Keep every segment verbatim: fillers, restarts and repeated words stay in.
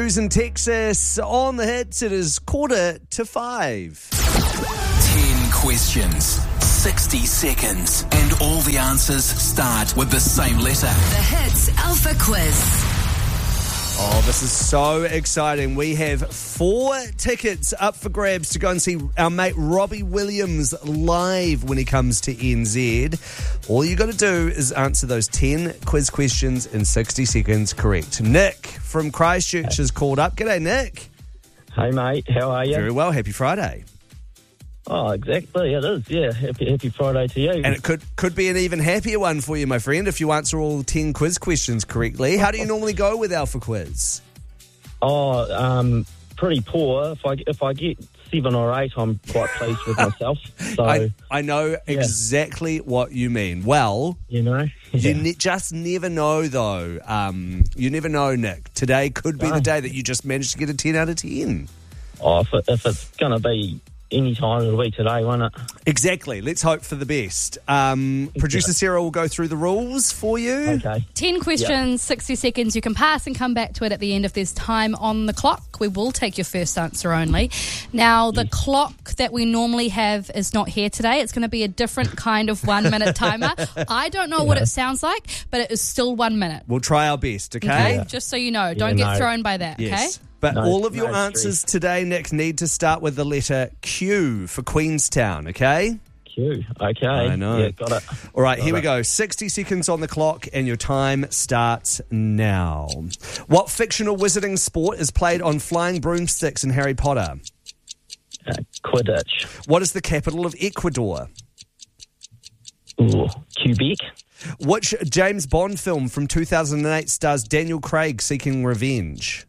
Hughes in Texas. On the hits, it is quarter to five. Ten questions, sixty seconds, and all the answers start with the same letter. The Hits Alpha Quiz. Oh, this is so exciting. We have four tickets up for grabs to go and see our mate Robbie Williams live when he comes to N Z. All you got to do is answer those ten quiz questions in sixty seconds correct. Nick from Christchurch has called up. G'day, Nick. Hey, mate. How are you? Very well. Happy Friday. Oh, exactly. It is, yeah. Happy, happy Friday to you. And it could could be an even happier one for you, my friend, if you answer all ten quiz questions correctly. How do you normally go with Alpha Quiz? Oh, um, pretty poor. If I if I get seven or eight, I'm quite pleased with myself. So I, I know exactly what you mean. Well, you know, you yeah. ne- just never know, though. Um, you never know, Nick. Today could be No. the day that you just managed to get a ten out of ten. Oh, if, it, if it's going to be any time, it'll be today, won't it? Exactly. Let's hope for the best. Um, Producer Sarah will go through the rules for you. Okay. ten questions, sixty seconds. You can pass and come back to it at the end if there's time on the clock. We will take your first answer only. Now, the clock that we normally have is not here today. It's going to be a different kind of one-minute timer. I don't know what it sounds like, but it is still one minute. We'll try our best, okay? Okay? Yeah. Just so you know. Don't Yeah, get no. thrown by that, Yes. okay? But No- all of your no answers stress. today, Nick, need to start with the letter Q for Queenstown, okay? Q. Okay. I know. Yeah, got it. All right, Got here we it. go. sixty seconds on the clock, and your time starts now. What fictional wizarding sport is played on flying broomsticks in Harry Potter? Uh, Quidditch. What is the capital of Ecuador? Ooh, Quebec. Which James Bond film from two thousand eight stars Daniel Craig seeking revenge?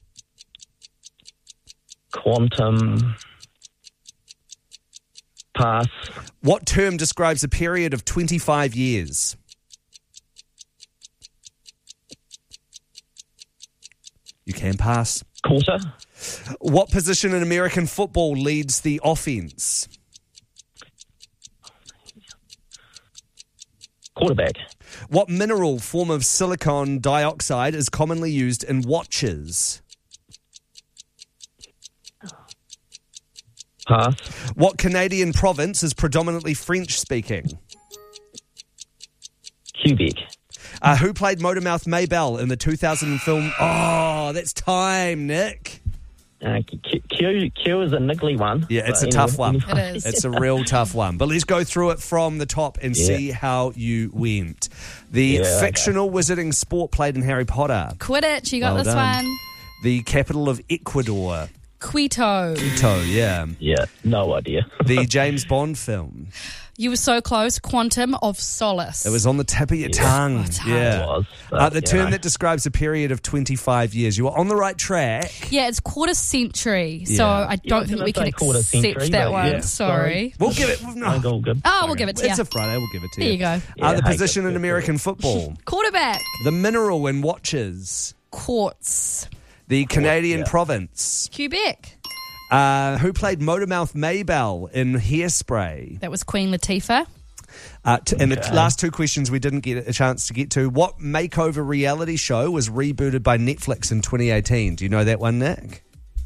Quantum. Pass. What term describes a period of twenty-five years? You can pass. Quarter. What position in American football leads the offense? Quarterback. What mineral form of silicon dioxide is commonly used in watches? Pass. What Canadian province is predominantly French-speaking? Quebec. Uh, who played Motormouth Maybell in the two thousand film? Oh, that's time, Nick. Uh, Q, Q, Q is a niggly one. Yeah, it's But a tough anyway- one. It is. It's a real tough one. But let's go through it from the top and Yeah. see how you went. The Yeah, okay. fictional wizarding sport played in Harry Potter. Quidditch, you got Well this done. one. The capital of Ecuador. Quito. Quito, yeah. Yeah, no idea. The James Bond film. You were so close. Quantum of Solace. It was on the tip of your tongue. Oh, it's hard. Yeah. It was, but, Uh, the you term know. that describes a period of twenty-five years. You were on the right track. Yeah, it's quarter century, so Yeah. I Yeah, I don't was think gonna we can say quarter accept century, that but one. yeah, Sorry. We'll give it. No. No, all good. Oh, we'll give it to It's you. a Friday. We'll give it to There you. you go. Uh, Yeah, the hey, position good, in good, American football. Quarterback. The mineral in watches. Quartz. The Canadian yeah. province. Quebec. Uh, who played Motormouth Maybell in Hairspray? That was Queen Latifah. Uh, t- and the Okay. t- last two questions we didn't get a chance to get to. What makeover reality show was rebooted by Netflix in twenty eighteen? Do you know that one, Nick?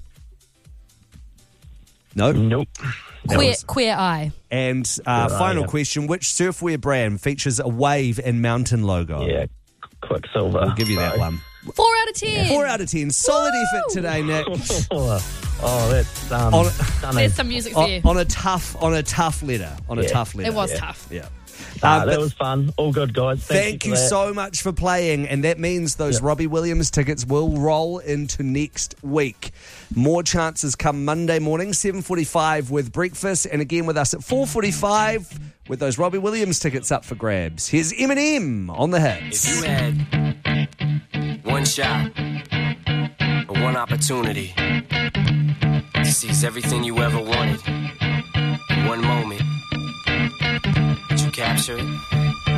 No? Nope. That Queer, was- Queer Eye. And uh, Right, final yeah. question, which surfwear brand features a wave and mountain logo? Yeah, Quicksilver. I'll give you that So- one. Four out of ten. Four out of ten. Solid Woo! effort today, Nick. Oh, that's um, On- stunning. There's some music for on, you. on a tough on a tough letter. On a Yeah. tough letter. It was Yeah. tough. Yeah. Nah, Uh, that but was fun. All good, guys. Thank, thank you, you for that. so much for playing, and that means those Yeah. Robbie Williams tickets will roll into next week. More chances come Monday morning, seven forty-five with breakfast, and again with us at four forty-five with those Robbie Williams tickets up for grabs. Here's Eminem on the hits. If you had one shot or one opportunity to seize everything you ever wanted in one moment, would you capture it?